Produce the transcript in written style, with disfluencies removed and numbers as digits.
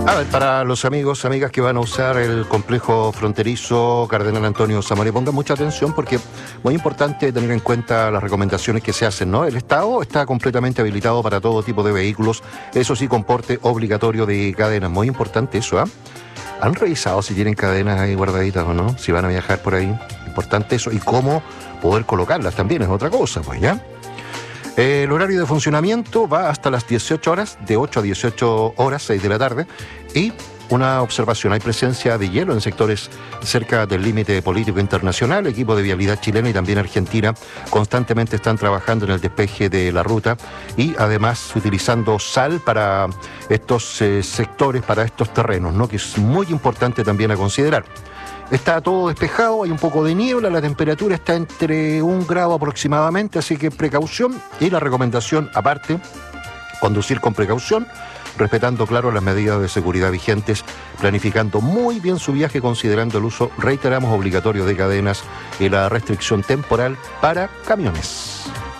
A ver, para los amigos, amigas que van a usar el complejo fronterizo Cardenal Antonio Samaria, pongan mucha atención porque es muy importante tener en cuenta las recomendaciones que se hacen, ¿no? El Estado está completamente habilitado para todo tipo de vehículos, eso sí, con porte obligatorio de cadenas, muy importante eso, ¿ah? ¿Han revisado si tienen cadenas ahí guardaditas o no? Si van a viajar por ahí, importante eso, y cómo poder colocarlas también es otra cosa, pues, ¿ya? El horario de funcionamiento va hasta las 18 horas, de 8 a 18 horas, 6 de la tarde. Y una observación, hay presencia de hielo en sectores cerca del límite político internacional. El equipo de vialidad chilena y también argentina constantemente están trabajando en el despeje de la ruta y además utilizando sal para estos sectores, para estos terrenos, ¿no? Que es muy importante también a considerar. Está todo despejado, hay un poco de niebla, la temperatura está entre 1 grado aproximadamente, así que precaución. Y la recomendación, aparte, conducir con precaución, respetando, claro, las medidas de seguridad vigentes, planificando muy bien su viaje, considerando el uso, reiteramos, obligatorio de cadenas y la restricción temporal para camiones.